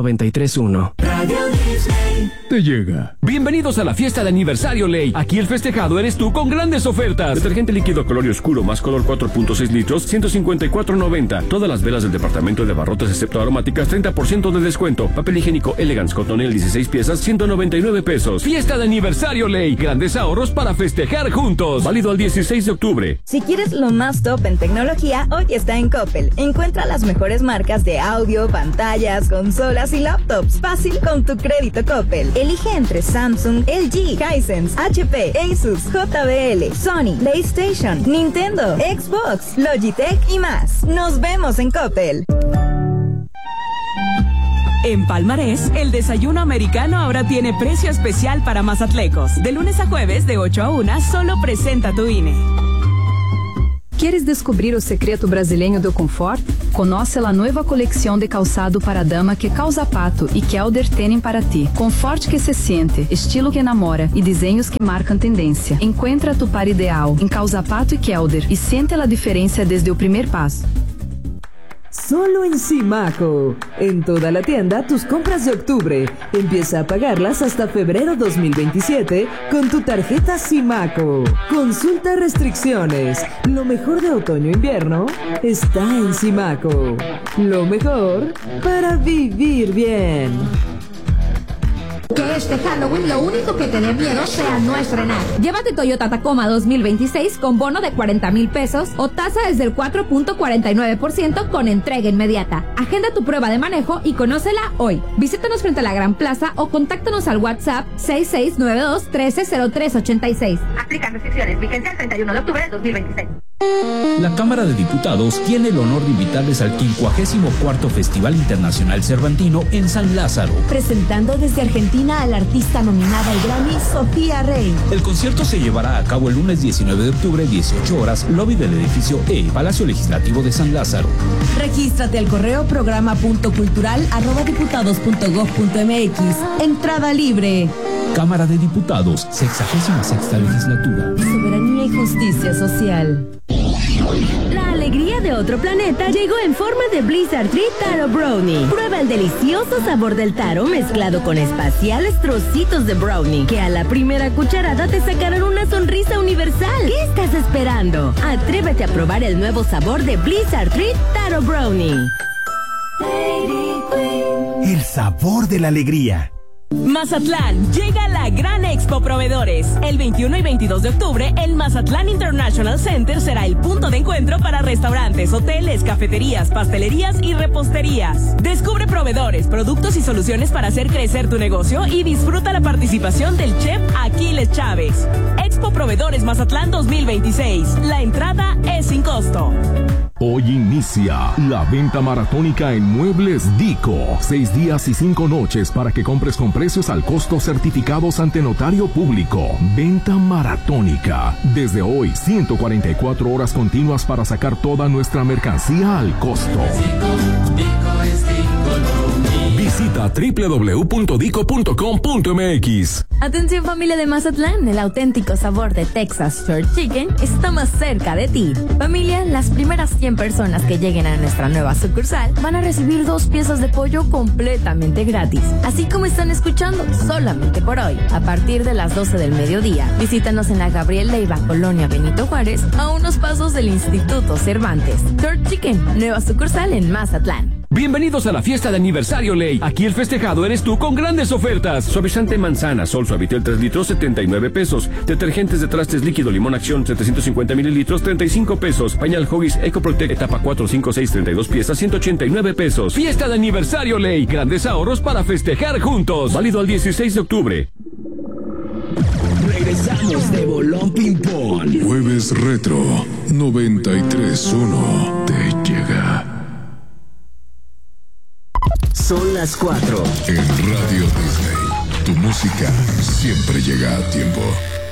93.1. Radio Disney te llega. Bienvenidos a la fiesta de aniversario Ley. Aquí el festejado eres tú con grandes ofertas. Detergente líquido color oscuro más color 4.6 litros, 154.90. Todas las velas del departamento de abarrotes excepto aromáticas, 30% de descuento. Papel higiénico Elegance Cotonel 16 piezas, 199 pesos. Fiesta de aniversario Ley. Grandes ahorros para festejar juntos. Válido al 16 de octubre. Si quieres lo más top en tecnología, hoy está en Coppel. Encuentra las mejores marcas de audio, pantallas, consolas y laptops. Fácil con tu crédito Coppel. Elige entre Samsung, LG, Hisense, HP, Asus, JBL, Sony, PlayStation, Nintendo, Xbox, Logitech y más. Nos vemos en Coppel. En Palmarés, el desayuno americano ahora tiene precio especial para mazatlecos. De lunes a jueves, de 8 a 1, solo presenta tu INE. ¿Quieres descobrir o secreto brasileño do conforto? Conoce a nova coleção de calçado para dama que Causa Pato e Kelder têm para ti. Conforto que se siente, estilo que enamora e desenhos que marcam tendência. Encuentra tu par ideal em Causa Pato e Kelder e siente a diferença desde o primeiro passo. Solo en Simaco. En toda la tienda, tus compras de octubre. Empieza a pagarlas hasta febrero 2027 con tu tarjeta Simaco. Consulta restricciones. Lo mejor de otoño-invierno está en Simaco. Lo mejor para vivir bien. Que este Halloween lo único que te dé miedo sea no estrenar. Llévate Toyota Tacoma 2026 con bono de 40,000 pesos o tasa desde el 4.49% con entrega inmediata. Agenda tu prueba de manejo y conócela hoy. Visítanos frente a la Gran Plaza o contáctanos al WhatsApp 6692-130386. Aplican restricciones. Vigencia el 31 de octubre de 2026. La Cámara de Diputados tiene el honor de invitarles al 54º Festival Internacional Cervantino en San Lázaro. Presentando desde Argentina a la artista nominada al Grammy, Sofía Rey. El concierto se llevará a cabo el lunes 19 de octubre, 18 horas, lobby del edificio E, Palacio Legislativo de San Lázaro. Regístrate al correo programa.cultural@diputados.gov.mx. Entrada libre. Cámara de Diputados, 66ª Legislatura. Soberanía y justicia social. La alegría de otro planeta llegó en forma de Blizzard Treat Taro Brownie. Prueba el delicioso sabor del taro mezclado con espaciales trocitos de brownie que a la primera cucharada te sacarán una sonrisa universal. ¿Qué estás esperando? Atrévete a probar el nuevo sabor de Blizzard Treat Taro Brownie. El sabor de la alegría. Mazatlán, llega la Gran Expo Proveedores. El 21 y 22 de octubre, el Mazatlán International Center será el punto de encuentro para restaurantes, hoteles, cafeterías, pastelerías y reposterías. Descubre proveedores, productos y soluciones para hacer crecer tu negocio y disfruta la participación del chef Aquiles Chávez. Expo Proveedores Mazatlán 2026. La entrada es sin costo. Hoy inicia la venta maratónica en Muebles Dico. 6 días y 5 noches para que compres con precios al costo certificados ante notario público. Venta maratónica. Desde hoy, 144 horas continuas para sacar toda nuestra mercancía al costo. Visita www.dico.com.mx. Atención familia de Mazatlán, el auténtico sabor de Texas Short Chicken está más cerca de ti. Familia, las primeras 100 personas que lleguen a nuestra nueva sucursal van a recibir 2 piezas de pollo completamente gratis. Así como están escuchando, solamente por hoy, a partir de las 12 del mediodía. Visítanos en la Gabriel Leiva, Colonia Benito Juárez, a unos pasos del Instituto Cervantes. Short Chicken, nueva sucursal en Mazatlán. Bienvenidos a la fiesta de aniversario Ley. Aquí el festejado eres tú con grandes ofertas. Suavizante manzana, Sol Suavitel 3 litros, 79 pesos. Detergentes de trastes líquido Limón Acción 750 mililitros, 35 pesos. Pañal Huggies Eco Protect etapa 4, 5, 6, 32 piezas, 189 pesos. Fiesta de aniversario Ley. Grandes ahorros para festejar juntos. Válido al 16 de octubre. Regresamos de Bolón Ping Pong. Jueves Retro 93.1 te llega. Son las 4. En Radio Disney, tu música siempre llega a tiempo.